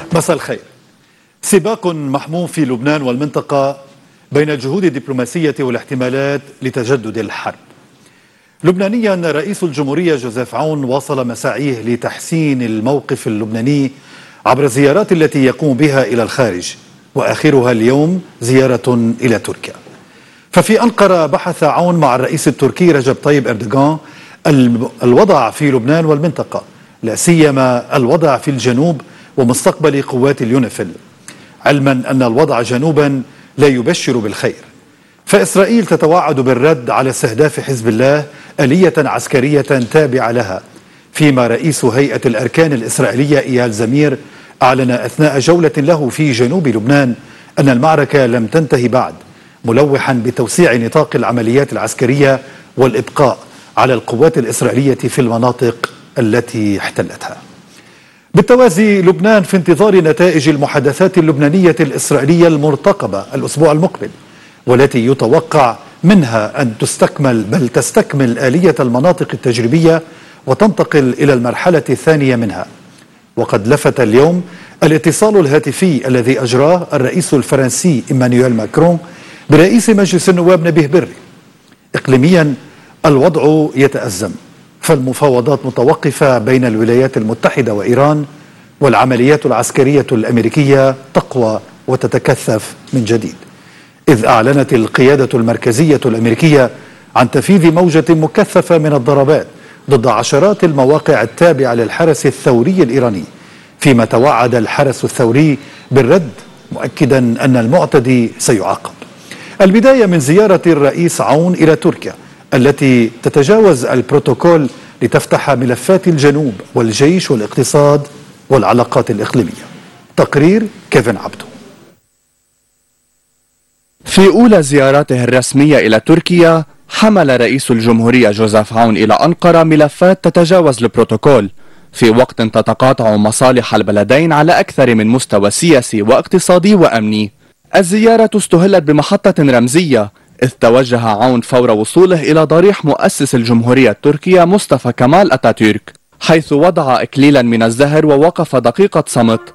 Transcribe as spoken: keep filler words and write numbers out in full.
مساء الخير. سباق محموم في لبنان والمنطقة بين الجهود الدبلوماسية والاحتمالات لتجدد الحرب. لبنانيا رئيس الجمهورية جوزيف عون واصل مساعيه لتحسين الموقف اللبناني عبر الزيارات التي يقوم بها إلى الخارج، وآخرها اليوم زيارة إلى تركيا. ففي أنقرة بحث عون مع الرئيس التركي رجب طيب أردوغان الوضع في لبنان والمنطقة، لا سيما الوضع في الجنوب ومستقبل قوات اليونيفيل، علما أن الوضع جنوبا لا يبشر بالخير. فإسرائيل تتوعد بالرد على استهداف حزب الله آلية عسكرية تابعة لها، فيما رئيس هيئة الأركان الإسرائيلية إيال زمير أعلن أثناء جولة له في جنوب لبنان أن المعركة لم تنتهي بعد، ملوحا بتوسيع نطاق العمليات العسكرية والإبقاء على القوات الإسرائيلية في المناطق التي احتلتها. بالتوازي لبنان في انتظار نتائج المحادثات اللبنانية الإسرائيلية المرتقبة الأسبوع المقبل، والتي يتوقع منها أن تستكمل بل تستكمل آلية المناطق التجريبية وتنتقل إلى المرحلة الثانية منها. وقد لفت اليوم الاتصال الهاتفي الذي أجراه الرئيس الفرنسي إيمانويل ماكرون برئيس مجلس النواب نبيه بري. إقليميا الوضع يتأزم، فالمفاوضات متوقفة بين الولايات المتحدة وإيران، والعمليات العسكرية الأمريكية تقوى وتتكثف من جديد، إذ أعلنت القيادة المركزية الأمريكية عن تنفيذ موجة مكثفة من الضربات ضد عشرات المواقع التابعة للحرس الثوري الإيراني، فيما توعد الحرس الثوري بالرد مؤكدا أن المعتدي سيعاقب. البداية من زيارة الرئيس عون إلى تركيا التي تتجاوز البروتوكول لتفتح ملفات الجنوب والجيش والاقتصاد والعلاقات الإقليمية. تقرير كيفن عبدو. في أولى زياراته الرسمية إلى تركيا حمل رئيس الجمهورية جوزيف عون إلى أنقرة ملفات تتجاوز البروتوكول، في وقت تتقاطع مصالح البلدين على أكثر من مستوى سياسي واقتصادي وأمني. الزيارة استهلت بمحطة رمزية، إذ توجه عون فور وصوله إلى ضريح مؤسس الجمهورية التركية مصطفى كمال أتاتورك، حيث وضع إكليلا من الزهر ووقف دقيقة صمت